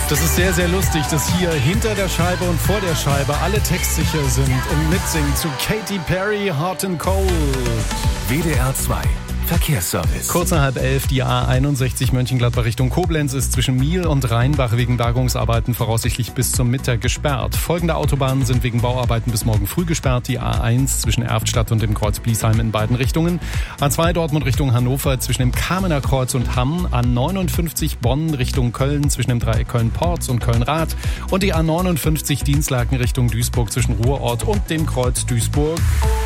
Das ist sehr, sehr lustig, dass hier hinter der Scheibe und vor der Scheibe alle textsicher sind und mitsingen zu Katy Perry, Hot and Cold. WDR 2 Verkehrsservice. Kurz nach 11:30, die A61 Mönchengladbach Richtung Koblenz ist zwischen Miel und Rheinbach wegen Bergungsarbeiten voraussichtlich bis zum Mittag gesperrt. Folgende Autobahnen sind wegen Bauarbeiten bis morgen früh gesperrt. Die A1 zwischen Erftstadt und dem Kreuz Bliesheim in beiden Richtungen. A2 Dortmund Richtung Hannover zwischen dem Kamener Kreuz und Hamm. A59 Bonn Richtung Köln zwischen dem Dreieck Köln-Porz und Köln-Rath. Und die A59 Dienstlaken Richtung Duisburg zwischen Ruhrort und dem Kreuz Duisburg.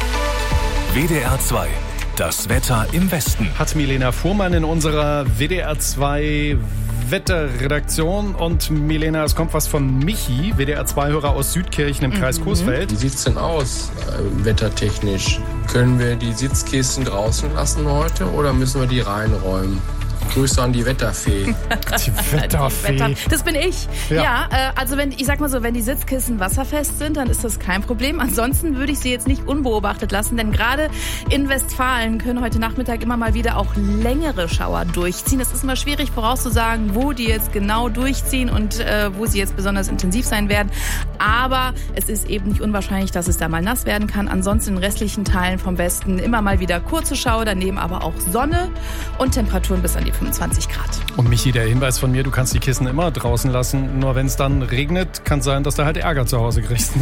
WDR 2. Das Wetter im Westen. Hat Milena Fuhrmann in unserer WDR 2 Wetterredaktion. Und Milena, es kommt was von Michi, WDR 2-Hörer aus Südkirchen im Kreis Coesfeld. Wie sieht's denn aus, wettertechnisch? Können wir die Sitzkisten draußen lassen heute oder müssen wir die reinräumen? Grüße an die Wetterfee. Die Wetterfee. Das bin ich. Ja, also wenn die Sitzkissen wasserfest sind, dann ist das kein Problem. Ansonsten würde ich sie jetzt nicht unbeobachtet lassen, denn gerade in Westfalen können heute Nachmittag immer mal wieder auch längere Schauer durchziehen. Es ist immer schwierig vorauszusagen, wo die jetzt genau durchziehen und wo sie jetzt besonders intensiv sein werden. Aber es ist eben nicht unwahrscheinlich, dass es da mal nass werden kann. Ansonsten in restlichen Teilen vom Westen immer mal wieder kurze Schauer, daneben aber auch Sonne und Temperaturen bis an die 25 Grad. Und Michi, der Hinweis von mir, du kannst die Kissen immer draußen lassen, nur wenn es dann regnet, kann es sein, dass du halt Ärger zu Hause kriegst.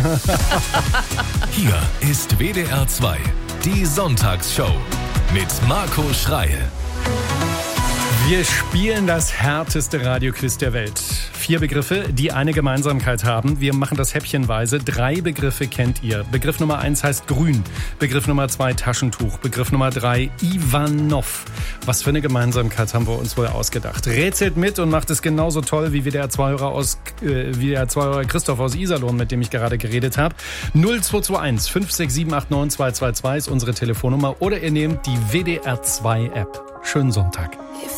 Hier ist WDR 2, die Sonntagsshow mit Marco Schreil. Wir spielen das härteste Radioquiz der Welt. 4 Begriffe, die eine Gemeinsamkeit haben. Wir machen das häppchenweise. 3 Begriffe kennt ihr. Begriff Nummer 1 heißt grün. Begriff Nummer 2 Taschentuch. Begriff Nummer 3 Ivanov. Was für eine Gemeinsamkeit haben wir uns wohl ausgedacht? Rätselt mit und macht es genauso toll wie der zwei-Hörer Christoph aus Iserlohn, mit dem ich gerade geredet habe. 0221 56789 222 ist unsere Telefonnummer. Oder ihr nehmt die WDR 2 App. Schönen Sonntag.